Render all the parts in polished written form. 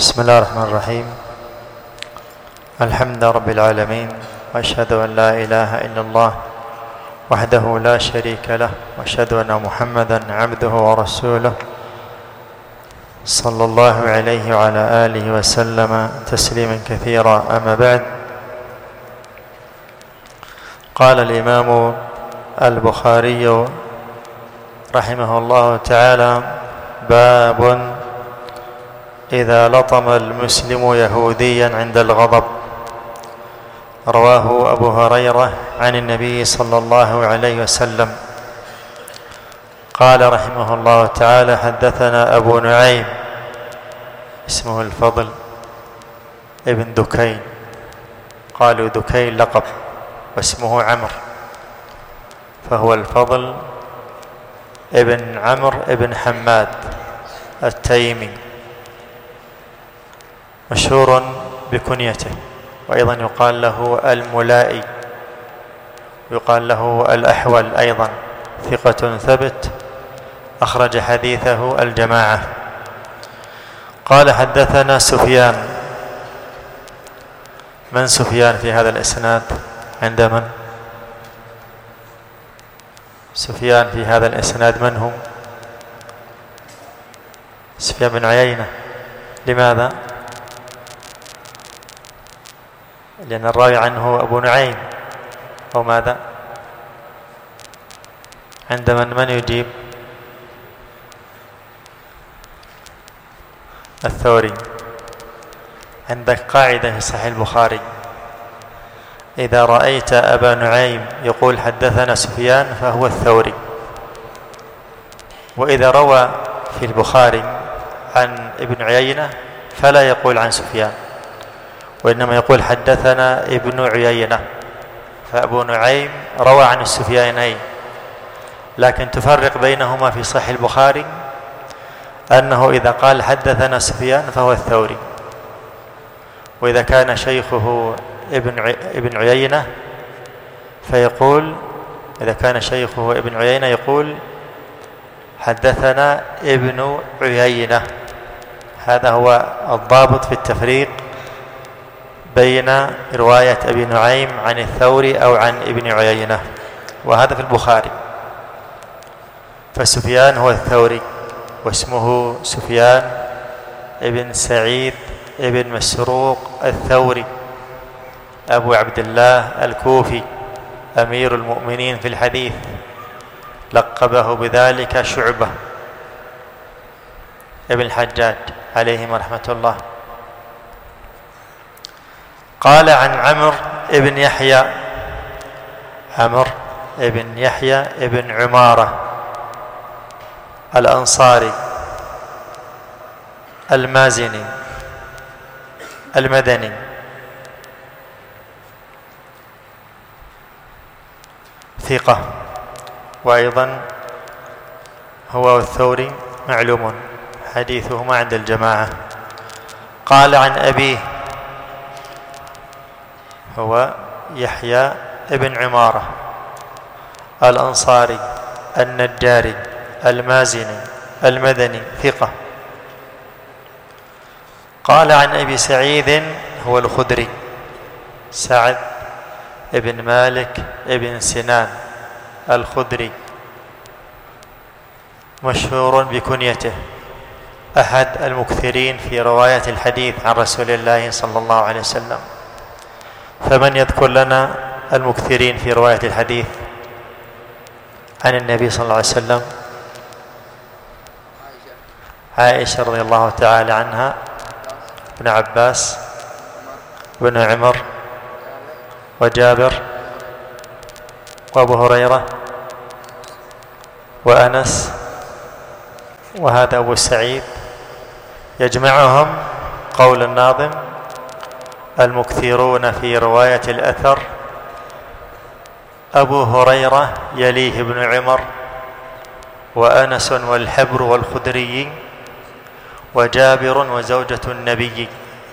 بسم الله الرحمن الرحيم. الحمد لله رب العالمين، وأشهد أن لا إله إلا الله وحده لا شريك له، وأشهد أن محمدا عبده ورسوله صلى الله عليه وعلى آله وسلم تسليما كثيرا. أما بعد، قال الإمام البخاري رحمه الله تعالى: باب إذا لطم المسلم يهوديا عند الغضب. رواه أبو هريرة عن النبي صلى الله عليه وسلم. قال رحمه الله تعالى: حدثنا أبو نعيم اسمه الفضل ابن دكين، قالوا دكين لقب، واسمه عمرو، فهو الفضل ابن عمرو ابن حماد التيمي، مشهور بكنيته، وأيضا يقال له الملائي، يقال له الأحول أيضا، ثقة ثبت، أخرج حديثه الجماعة. قال: حدثنا سفيان. من سفيان في هذا الإسناد؟ عند من؟ سفيان في هذا الإسناد من هم؟ سفيان بن عيينة. لماذا؟ لأن الراوي عنه أبو نعيم، أو ماذا؟ عند من يجيب؟ الثوري. عندك قاعدة في صحيح البخاري: إذا رأيت أبا نعيم يقول حدثنا سفيان فهو الثوري. وإذا روى في البخاري عن ابن عيينة فلا يقول عن سفيان، وإنما يقول حدثنا ابن عيينة، فأبو نعيم روى عن السفيانين، لكن تفرق بينهما في صحيح البخاري أنه إذا قال حدثنا سفيان فهو الثوري، وإذا كان شيخه ابن عيينة فيقول، إذا كان شيخه ابن عيينة يقول حدثنا ابن عيينة. هذا هو الضابط في التفريق بين رواية أبي نعيم عن الثوري أو عن ابن عيينة، وهذا في البخاري. فسفيان هو الثوري، واسمه سفيان ابن سعيد ابن مسروق الثوري، أبو عبد الله الكوفي، أمير المؤمنين في الحديث، لقبه بذلك شعبة ابن الحجاج عليهم رحمة الله. قال: عن عمرو ابن يحيى، عمرو ابن يحيى ابن عمارة الأنصاري المازني المدني، ثقة، وأيضا هو والثوري معلوم حديثهما عند الجماعة. قال: عن أبيه، هو يحيى ابن عمارة الأنصاري النجاري المازني المدني، ثقة. قال: عن أبي سعيد، هو الخدري، سعد ابن مالك ابن سنان الخدري، مشهور بكنيته، أحد المكثرين في رواية الحديث عن رسول الله صلى الله عليه وسلم. فمن يذكر لنا المكثرين في رواية الحديث عن النبي صلى الله عليه وسلم؟ عائشة رضي الله تعالى عنها، ابن عباس، ابن عمر، وجابر، وأبو هريرة، وأنس، وهذا أبو سعيد. يجمعهم قول الناظم: المكثرون في رواية الأثر أبو هريرة يليه ابن عمر، وأنس والحبر والخدري، وجابر وزوجة النبي.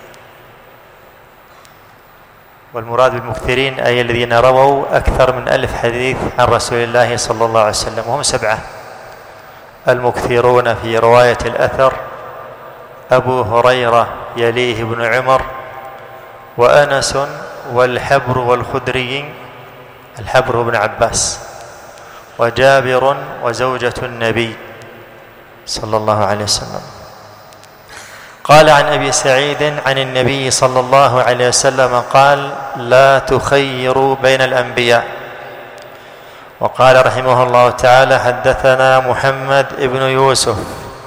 والمراد بالمكثرين أي الذين رووا أكثر من 1000 حديث عن رسول الله صلى الله عليه وسلم، وهم 7: المكثرون في رواية الأثر أبو هريرة يليه ابن عمر وأنس والحبر والخدري، الحبر ابن عباس، وجابر وزوجة النبي صلى الله عليه وسلم. قال عن أبي سعيد عن النبي صلى الله عليه وسلم قال: لا تخيروا بين الأنبياء. وقال رحمه الله تعالى: حدثنا محمد ابن يوسف،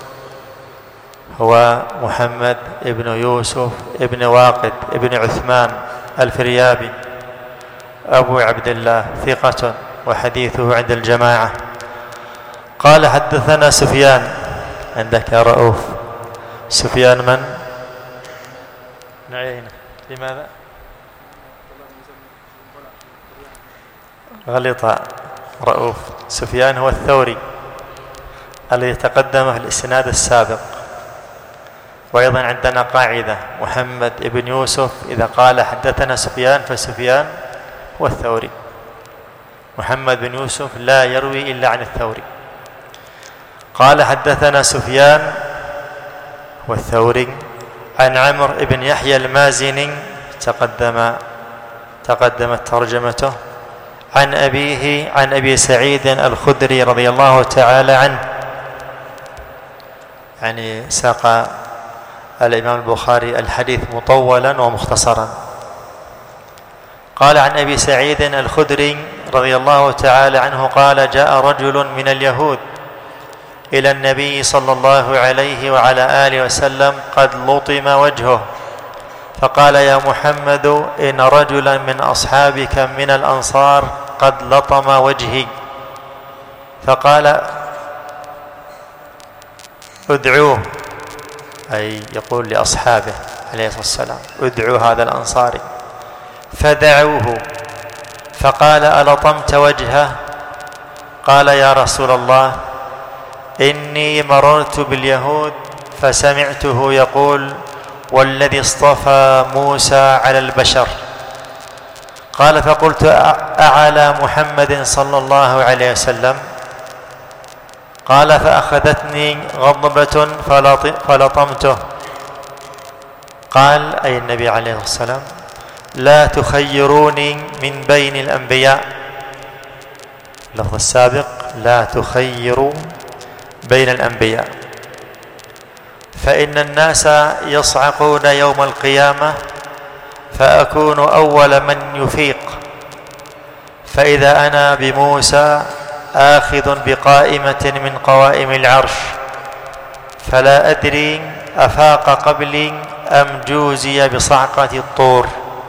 هو محمد ابن يوسف ابن واقد ابن عثمان الفريابي أبو عبد الله، ثقة وحديثه عند الجماعة. قال: حدثنا سفيان. عندك يا رؤوف سفيان من؟ عيينة. لماذا؟ غلط رؤوف. سفيان هو الثوري الذي تقدم في الإسناد السابق. وأيضا عندنا قاعدة: محمد ابن يوسف إذا قال حدثنا سفيان فسفيان هو الثوري. محمد بن يوسف لا يروي إلا عن الثوري. قال: حدثنا سفيان والثوري عن عمرو بن يحيى المازني، تقدمت ترجمته، عن أبيه عن أبي سعيد الخدري رضي الله تعالى عنه. يعني ساق الإمام البخاري الحديث مطولا ومختصرا. قال: عن أبي سعيد الخدري رضي الله تعالى عنه قال: جاء رجل من اليهود إلى النبي صلى الله عليه وعلى آله وسلم قد لطم وجهه، فقال: يا محمد إن رجلا من أصحابك من الأنصار قد لطم وجهي. فقال: ادعوه، أي يقول لأصحابه عليه الصلاة والسلام: ادعوا هذا الأنصاري. فدعوه، فقال: ألطمت وجهه؟ قال: يا رسول الله إني مررت باليهود فسمعته يقول: والذي اصطفى موسى على البشر. قال: فقلت: أعلى محمد صلى الله عليه وسلم؟ قال: فأخذتني غضبة فلطمته. قال أي النبي عليه الصلاة والسلام: لا تخيروني من بين الأنبياء. اللفظ السابق: لا تخيروا بين الأنبياء، فإن الناس يصعقون يوم القيامة فأكون أول من يفيق، فإذا أنا بموسى آخذ بقائمة من قوائم العرش، فلا أدري أفاق قبلي أم جوزي بصعقة الطور.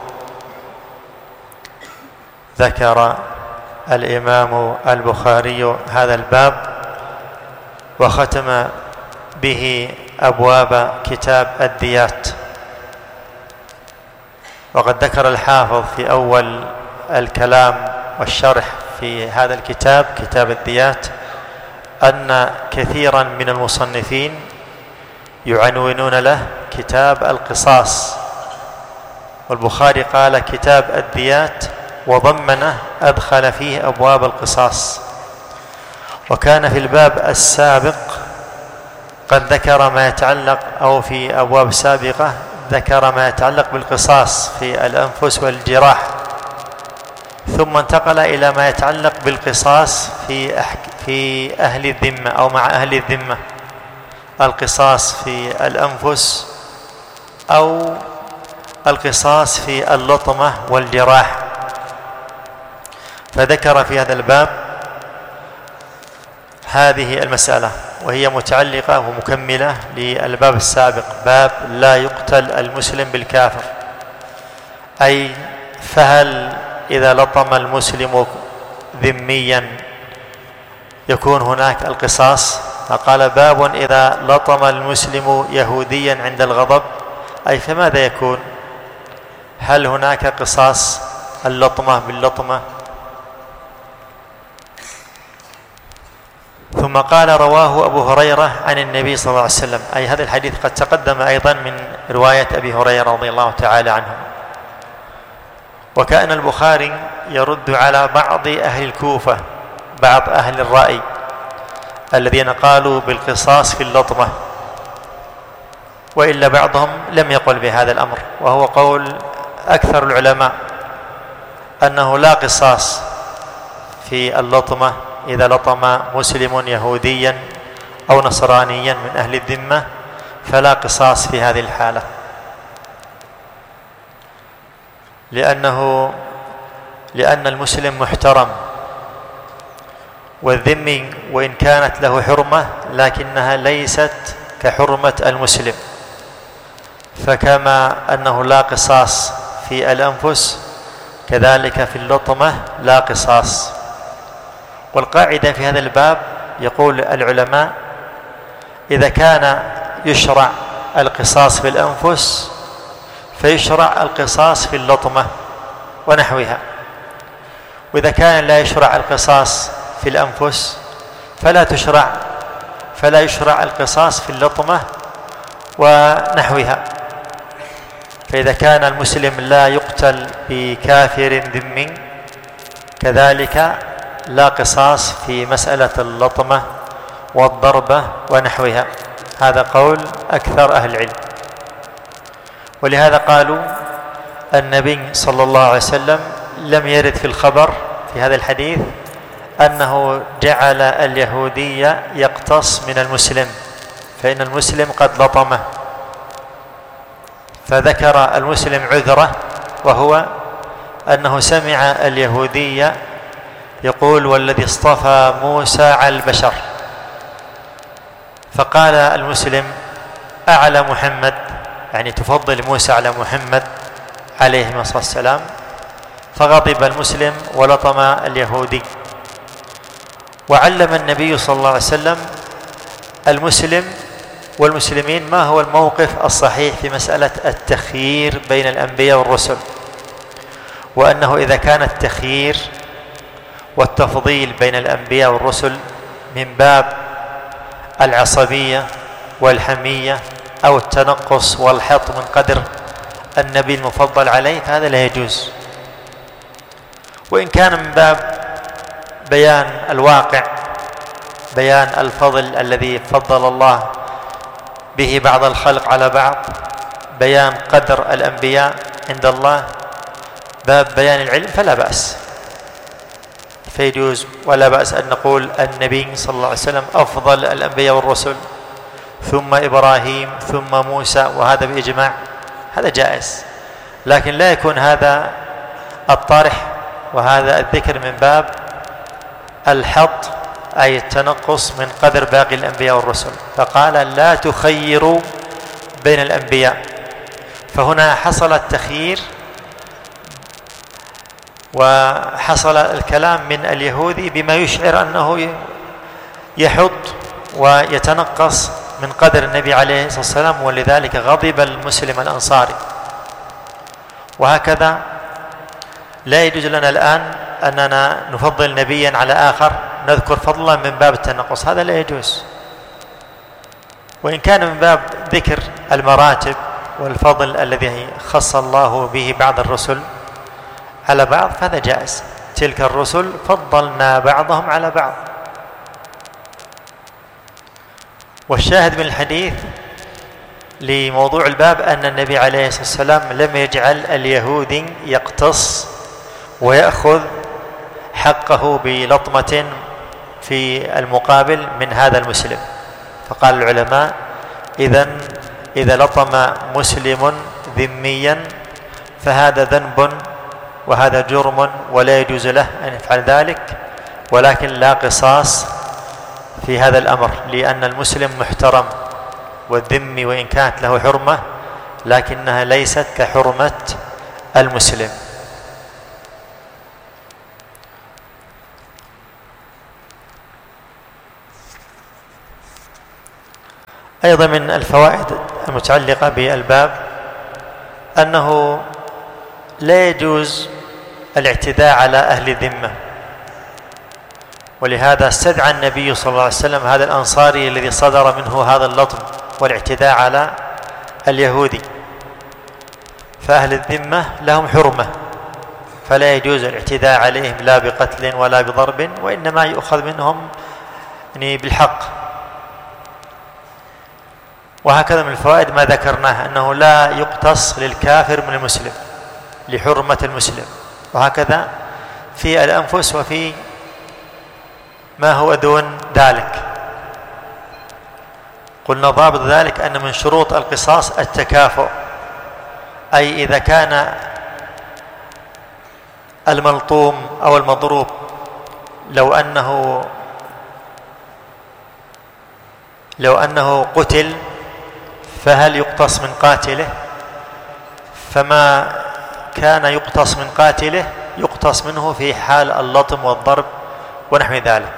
ذكر الإمام البخاري هذا الباب وختم به أبواب كتاب الديات. وقد ذكر الحافظ في أول الكلام والشرح في هذا الكتاب، كتاب الديات، أن كثيرا من المصنفين يعنونون له كتاب القصاص، والبخاري قال كتاب الديات وضمنه أدخل فيه أبواب القصاص. وكان في الباب السابق قد ذكر ما يتعلق، أو في أبواب سابقة ذكر ما يتعلق بالقصاص في الأنفس والجراح، ثم انتقل إلى ما يتعلق بالقصاص في أهل الذمة أو مع أهل الذمة، القصاص في الأنفس أو القصاص في اللطمة والجراح. فذكر في هذا الباب هذه المسألة، وهي متعلقة ومكملة للباب السابق، باب لا يقتل المسلم بالكافر، أي فهل إذا لطم المسلم ذميا يكون هناك القصاص؟ فقال: باب إذا لطم المسلم يهوديا عند الغضب، أي فماذا يكون؟ هل هناك قصاص اللطمة باللطمة؟ ثم قال: رواه أبو هريرة عن النبي صلى الله عليه وسلم، أي هذا الحديث قد تقدم أيضا من رواية أبي هريرة رضي الله تعالى عنه. وكأن البخاري يرد على بعض أهل الكوفة، بعض أهل الرأي الذين قالوا بالقصاص في اللطمة، وإلا بعضهم لم يقل بهذا الأمر، وهو قول أكثر العلماء أنه لا قصاص في اللطمة إذا لطم مسلم يهوديا أو نصرانيا من أهل الذمة، فلا قصاص في هذه الحالة، لأن المسلم محترم، والذمي وإن كانت له حرمة لكنها ليست كحرمة المسلم، فكما أنه لا قصاص في الأنفس كذلك في اللطمة لا قصاص. والقاعدة في هذا الباب يقول العلماء: إذا كان يشرع القصاص في الأنفس فيشرع القصاص في اللطمة ونحوها، وإذا كان لا يشرع القصاص في الأنفس فلا يشرع القصاص في اللطمة ونحوها. فإذا كان المسلم لا يقتل بكافر ذمي كذلك لا قصاص في مسألة اللطمة والضربة ونحوها. هذا قول أكثر أهل العلم. ولهذا قالوا النبي صلى الله عليه وسلم لم يرد في الخبر في هذا الحديث أنه جعل اليهودي يقتص من المسلم، فإن المسلم قد لطمه، فذكر المسلم عذره، وهو أنه سمع اليهودي يقول: والذي اصطفى موسى على البشر، فقال المسلم: أعلى محمد، يعني تفضل موسى على محمد عليه الصلاة والسلام. فغضب المسلم ولطم اليهودي. وعلم النبي صلى الله عليه وسلم المسلم والمسلمين ما هو الموقف الصحيح في مسألة التخيير بين الأنبياء والرسل، وأنه إذا كان التخيير والتفضيل بين الأنبياء والرسل من باب العصبية والحمية أو التنقص والحط من قدر النبي المفضل عليه فهذا لا يجوز. وإن كان من باب بيان الواقع، بيان الفضل الذي فضل الله به بعض الخلق على بعض، بيان قدر الأنبياء عند الله، باب بيان العلم، فلا بأس، فيجوز. ولا بأس أن نقول النبي صلى الله عليه وسلم أفضل الأنبياء والرسل، ثم إبراهيم، ثم موسى، وهذا بإجماع، هذا جائز. لكن لا يكون هذا الطرح وهذا الذكر من باب الحط، أي التنقص من قدر باقي الأنبياء والرسل. فقال: لا تخيروا بين الأنبياء. فهنا حصل التخيير وحصل الكلام من اليهودي بما يشعر أنه يحط ويتنقص من قدر النبي عليه الصلاة والسلام، ولذلك غضب المسلم الأنصاري. وهكذا لا يجوز لنا الآن أننا نفضل نبيا على آخر، نذكر فضلا من باب التنقص، هذا لا يجوز. وإن كان من باب ذكر المراتب والفضل الذي خص الله به بعض الرسل على بعض فهذا جائز. تلك الرسل فضلنا بعضهم على بعض. والشاهد من الحديث لموضوع الباب أن النبي عليه الصلاة والسلام لم يجعل اليهودي يقتص ويأخذ حقه بلطمة في المقابل من هذا المسلم. فقال العلماء: إذا لطم مسلم ذميا فهذا ذنب وهذا جرم ولا يجوز له أن يفعل ذلك، ولكن لا قصاص في هذا الأمر، لأن المسلم محترم، والذمي وإن كانت له حرمة لكنها ليست كحرمة المسلم. أيضا من الفوائد المتعلقة بالباب أنه لا يجوز الاعتداء على أهل الذمة، ولهذا استدعى النبي صلى الله عليه وسلم هذا الأنصاري الذي صدر منه هذا اللطم والاعتداء على اليهودي. فأهل الذمة لهم حرمة، فلا يجوز الاعتداء عليهم لا بقتل ولا بضرب، وإنما يؤخذ منهم بالحق. وهكذا من الفوائد ما ذكرناه أنه لا يقتص للكافر من المسلم لحرمة المسلم، وهكذا في الأنفس وفي ما هو دون ذلك. قلنا ضابط ذلك أن من شروط القصاص التكافؤ، أي إذا كان الملطوم أو المضروب لو أنه قتل فهل يقتص من قاتله؟ فما كان يقتص من قاتله يقتص منه في حال اللطم والضرب ونحو ذلك.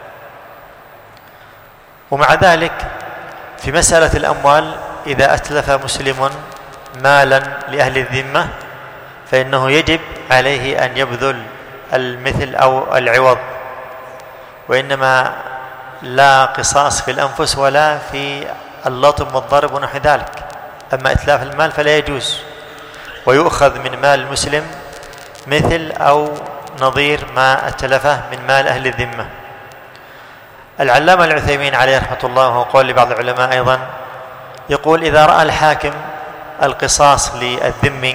ومع ذلك في مسألة الأموال إذا أتلف مسلم مالا لأهل الذمة فإنه يجب عليه أن يبذل المثل أو العوض، وإنما لا قصاص في الأنفس ولا في اللطم والضرب ونحو ذلك. أما إتلاف المال فلا يجوز، ويؤخذ من مال المسلم مثل أو نظير ما أتلفه من مال أهل الذمة. العلامة العثيمين عليه رحمة الله وهو قول لبعض العلماء أيضا يقول إذا رأى الحاكم القصاص للذمي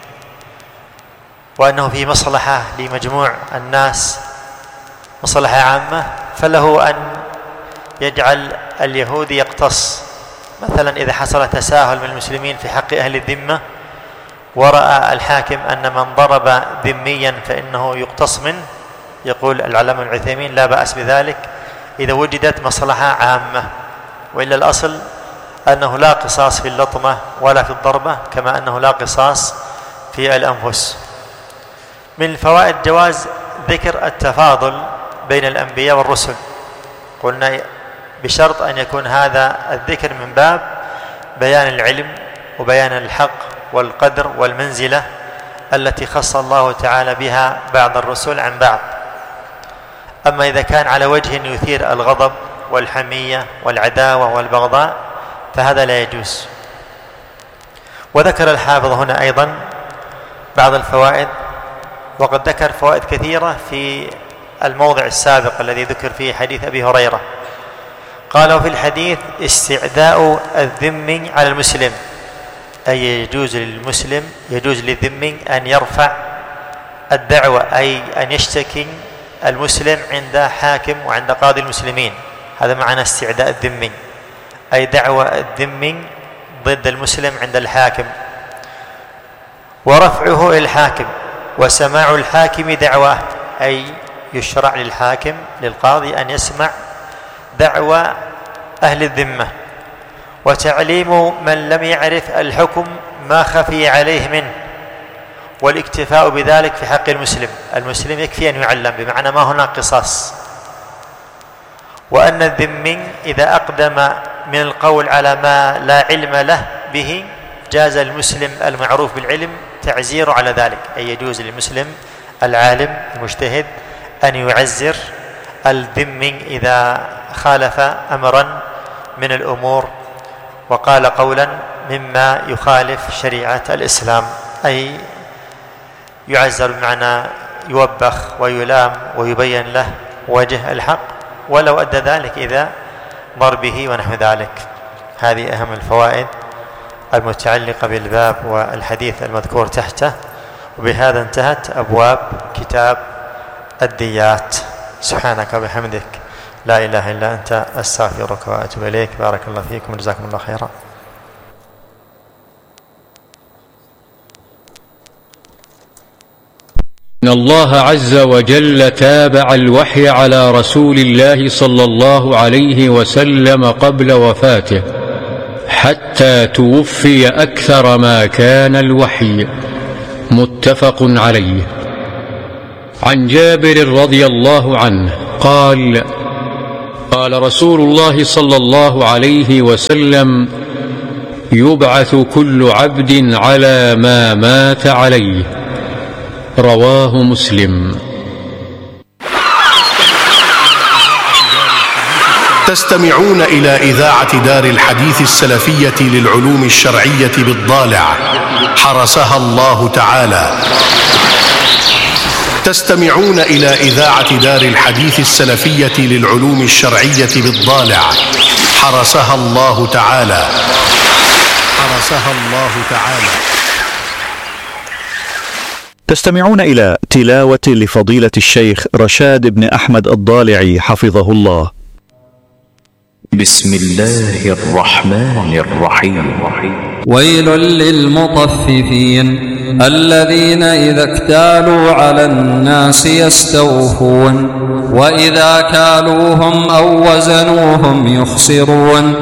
وأنه في مصلحة لمجموع الناس مصلحة عامة فله أن يجعل اليهودي يقتص. مثلا إذا حصل تساهل من المسلمين في حق أهل الذمة ورأى الحاكم أن من ضرب ذميا فإنه يقتص منه، يقول العلامة العثيمين لا بأس بذلك إذا وجدت مصلحة عامة، وإلا الأصل أنه لا قصاص في اللطمة ولا في الضربة، كما أنه لا قصاص في الأنفس. من الفوائد جواز ذكر التفاضل بين الأنبياء والرسل، قلنا بشرط أن يكون هذا الذكر من باب بيان العلم وبيان الحق والقدر والمنزلة التي خص الله تعالى بها بعض الرسل عن بعض. أما إذا كان على وجه يثير الغضب والحمية والعداوة والبغضاء فهذا لا يجوز. وذكر الحافظ هنا أيضا بعض الفوائد، وقد ذكر فوائد كثيرة في الموضع السابق الذي ذكر فيه حديث أبي هريرة. قال وفي الحديث استعداء الذم على المسلم، أي يجوز للذم أن يرفع الدعوة، أي أن يشتكي المسلم عند حاكم وعند قاضي المسلمين. هذا معنى استعداء الذم، أي دعوة الذم ضد المسلم عند الحاكم، ورفعه إلى الحاكم، وسماع الحاكم دعواه، أي يشرع للحاكم للقاضي أن يسمع دعوى أهل الذمة، وتعليم من لم يعرف الحكم ما خفي عليه منه، والاكتفاء بذلك في حق المسلم يكفي أن يعلم، بمعنى ما هناك قصاص. وأن الذمي إذا أقدم من القول على ما لا علم له به جاز المسلم المعروف بالعلم تعزير على ذلك، أي يجوز للمسلم العالم المجتهد أن يعزر الذمي إذا خالف أمرا من الأمور وقال قولا مما يخالف شريعة الإسلام، أي يعزر بمعنى يوبخ ويلام ويبين له وجه الحق ولو أدى ذلك إذا ضربه ونحو ذلك. هذه أهم الفوائد المتعلقة بالباب والحديث المذكور تحته. وبهذا انتهت أبواب كتاب الديات. سبحانك وبحمدك لا إله إلا أنت أستغفرك وأتوب إليك. بارك الله فيكم وجزاكم الله خيرا. إن الله عز وجل تابع الوحي على رسول الله صلى الله عليه وسلم قبل وفاته حتى توفي أكثر ما كان الوحي. متفق عليه. عن جابر رضي الله عنه قال: قال رسول الله صلى الله عليه وسلم: يبعث كل عبد على ما مات عليه. رواه مسلم. تستمعون إلى إذاعة دار الحديث السلفية للعلوم الشرعية بالضالع حرسها الله تعالى. تستمعون إلى إذاعة دار الحديث السلفية للعلوم الشرعية بالضالع حرسها الله تعالى. حرسها الله تعالى. تستمعون إلى تلاوة لفضيلة الشيخ رشاد بن أحمد الضالعي حفظه الله. بسم الله الرحمن الرحيم. ويل للمطففين الذين إذا اكتالوا على الناس يستوفون وإذا كالوهم أو وزنوهم يخسرون